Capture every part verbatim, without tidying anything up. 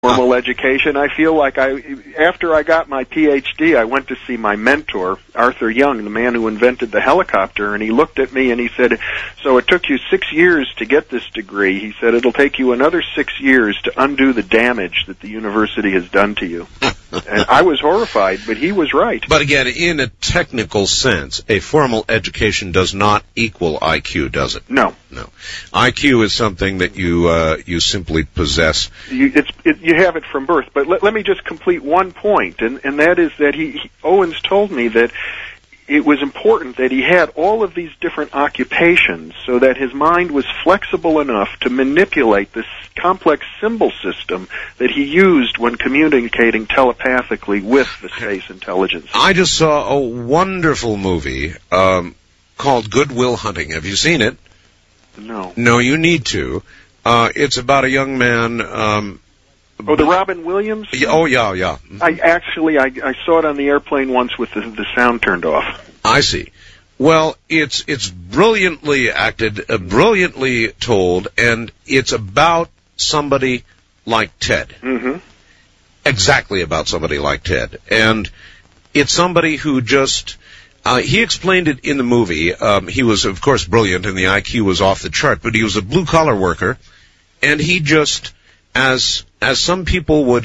formal education. I feel like I, after I got my P H D, I went to see my mentor, Arthur Young, the man who invented the helicopter, and he looked at me and he said, so it took you six years to get this degree. He said, it'll take you another six years to undo the damage that the university has done to you. And I was horrified, but he was right. But again, in a technical sense, a formal education does not equal I Q, does it? No. No. I Q is something that you uh, you simply possess. You, it's, it, you have it from birth. But let, let me just complete one point, and, and that is that he, he Owens told me that it was important that he had all of these different occupations so that his mind was flexible enough to manipulate this complex symbol system that he used when communicating telepathically with the space intelligence. I just saw a wonderful movie um, called Good Will Hunting. Have you seen it? No. No, you need to. Uh, it's about a young man... Um, Oh, the Robin Williams? Oh, yeah, yeah. I actually, I, I saw it on the airplane once with the, the sound turned off. I see. Well, it's it's brilliantly acted, uh, brilliantly told, and it's about somebody like Ted. Mm-hmm. Exactly about somebody like Ted. And it's somebody who just... Uh, he explained it in the movie. Um, he was, of course, brilliant, and the I Q was off the chart, but he was a blue-collar worker, and he just... As as some people would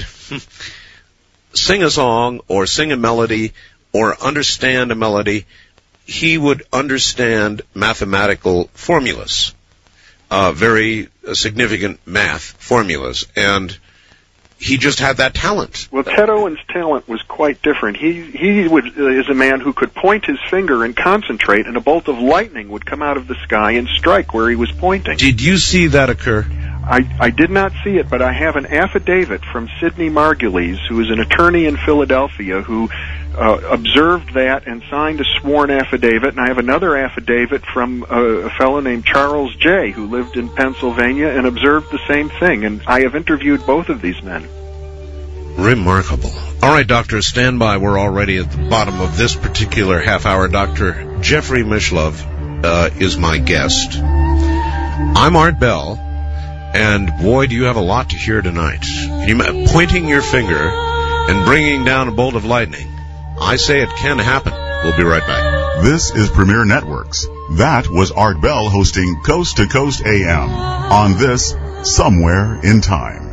sing a song or sing a melody or understand a melody, he would understand mathematical formulas, uh, very uh, significant math formulas, and he just had that talent. Well, Ted Owens' talent was quite different. He he would, uh, is a man who could point his finger and concentrate, and a bolt of lightning would come out of the sky and strike where he was pointing. Did you see that occur? I, I did not see it, but I have an affidavit from Sidney Margulies, who is an attorney in Philadelphia, who uh, observed that and signed a sworn affidavit. And I have another affidavit from uh, a fellow named Charles Jay, who lived in Pennsylvania and observed the same thing. And I have interviewed both of these men. Remarkable. All right, Doctor, stand by. We're already at the bottom of this particular half hour. Doctor Jeffrey Mishlove uh, is my guest. I'm Art Bell. And, boy, do you have a lot to hear tonight. You, pointing your finger and bringing down a bolt of lightning. I say it can happen. We'll be right back. This is Premier Networks. That was Art Bell hosting Coast to Coast A M on this Somewhere in Time.